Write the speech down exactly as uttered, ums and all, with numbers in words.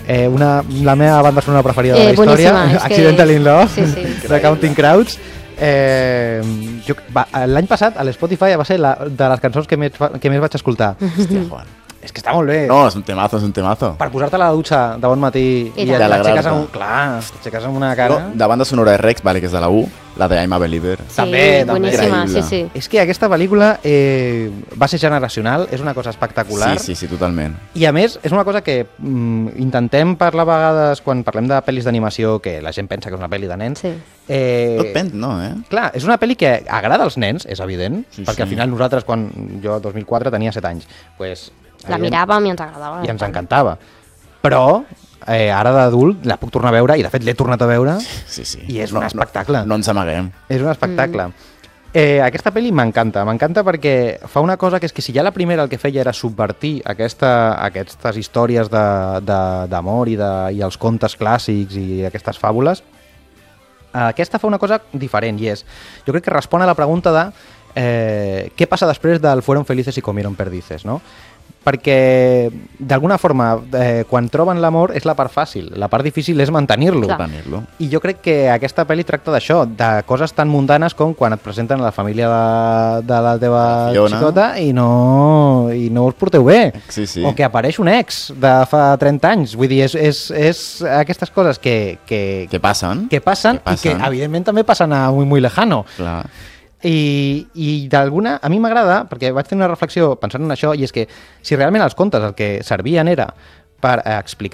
eh, una, la meva banda sonora preferida Eh, de la història, boníssima, és Accidental que- in Love, sí, sí. de Counting Crowds. Eh, jo- va, l'any passat a l'Spotify va ser la, de les cançons que més, va- que més vaig escoltar. Hòstia, Juan. És que està molt bé. No, és un temazo, és un temazo. Per posar-te a la dutxa de bon matí I i tant. De la t'aixeques grata. amb, clar, t'aixeques amb una Però cara... de banda sonora de Rex, vale, que és de la U, la de I'm a Believer. Sí, També, també. boníssima, sí, Increïble. sí. És que aquesta pel·lícula eh, va ser generacional, és una cosa espectacular. Sí, sí, sí, totalment. I a més, és una cosa que mm, intentem parlar a vegades quan parlem de pel·lis d'animació, que la gent pensa que és una pel·li de nens. Sí. Eh, Tot pen, no, eh? Clar, és una pel·li que agrada als nens, és evident, Sí, perquè sí. al final nosaltres, quan jo, dos mil quatre, tenia set anys, pues, La evident, miràvem i ens agradava. i ens encantava. Però eh, ara d'adult la puc tornar a veure, i de fet l'he tornat a veure, Sí, sí. I és un espectacle. No, no ens amaguem. és un espectacle. Eh, aquesta pel·li m'encanta, m'encanta perquè fa una cosa que és que si ja la primera el que feia era subvertir aquesta, aquestes històries de- de- d'amor i, de, i els contes clàssics i aquestes fàbules, aquesta fa una cosa diferent i és, jo crec que respon a la pregunta de eh, què passa després del fueron felices y comieron perdices, no? Perquè d'alguna forma eh, quan troben l'amor és la part fàcil, la part difícil és mantenir-lo. Clar. Tenir-lo. I jo crec que aquesta pel·li tracta d'això, de coses tan mundanes com quan et presenten a la família de, de la teva La Fiona. xicota i no, i no us porteu bé. Sí, sí. O que apareix un ex de fa trenta anys. Vull dir, és, és, és aquestes coses que, que, Que passen. que passen que i que passen. evidentment també passen a muy, muy lejano. Clar. I, i d'alguna... A mi m'agrada, perquè vaig tenir una reflexió pensant en això, i és que si realment els contes el que servien era per eh, explicar